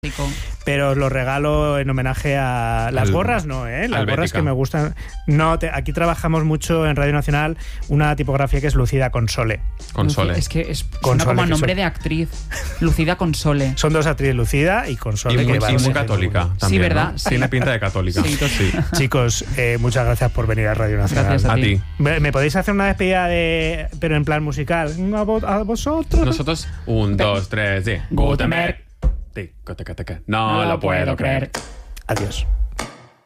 Pero os lo regalo en homenaje a las gorras, no, las gorras que me gustan. No, aquí trabajamos mucho en Radio Nacional una tipografía que es Lucida Console. Console. Es que suena como a nombre de actriz. Lucida Console. Son dos actrices, Lucida y Console. Y muy católica también, sí, ¿verdad? ¿no? Sí. Tiene pinta de católica. Sí. Chicos, muchas gracias por venir a Radio Nacional. Gracias A ti. ¿Me podéis hacer una despedida pero en plan musical? A vosotros. Nosotros, 1, 2, 3, sí. Gutenberg. No lo puedo creer. Adiós.